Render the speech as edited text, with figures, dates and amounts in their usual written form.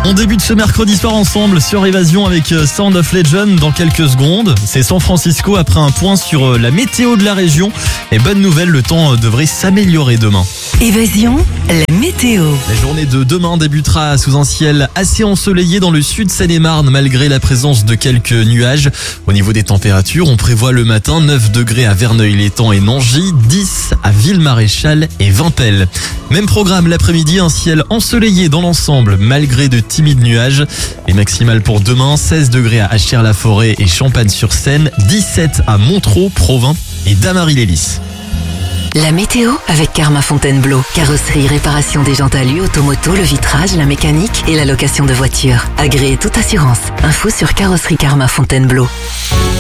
On débute ce mercredi soir ensemble sur Évasion avec Sound of Legend dans quelques secondes. C'est San Francisco après un point sur la météo de la région. Et bonne nouvelle, le temps devrait s'améliorer demain. Évasion, la météo. La journée de demain débutera sous un ciel assez ensoleillé dans le sud Seine-et-Marne malgré la présence de quelques nuages. Au niveau des températures, on prévoit le matin 9 degrés à Verneuil-l'Étang et Nangy, 10 à Ville-Maréchal et Vimpel. Même programme l'après-midi, un ciel ensoleillé dans l'ensemble malgré de timides nuages. Les maximales pour demain, 16 degrés à Achères-la-Forêt et Champagne-sur-Seine, 17 à Montereau, Provins et Damary-les-Lys. La météo avec Karma Fontainebleau. Carrosserie, réparation des jantes alu, automoto, le vitrage, la mécanique et la location de voitures. Agréez toute assurance. Info sur carrosserie Karma Fontainebleau.